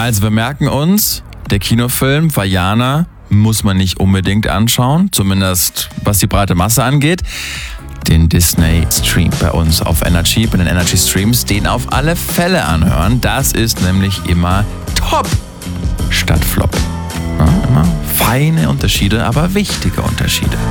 Also wir merken uns, der Kinofilm Vaiana muss man nicht unbedingt anschauen, zumindest was die breite Masse angeht. Den Disney Stream bei uns auf Energy, bei den Energy Streams, den auf alle Fälle anhören. Das ist nämlich immer top statt flop. Ja, immer feine Unterschiede, aber wichtige Unterschiede.